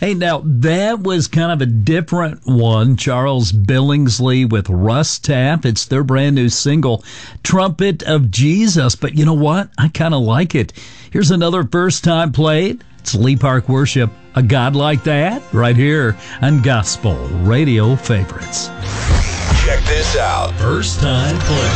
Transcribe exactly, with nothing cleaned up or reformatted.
Hey, now that was kind of a different one. Charles Billingsley with Russ Taff. It's their brand new single, Trumpet of Jesus. But you know what? I kind of like it. Here's another first time played. It's Lee Park Worship, A God Like That, right here on Gospel Radio Favorites. Check this out. First time played.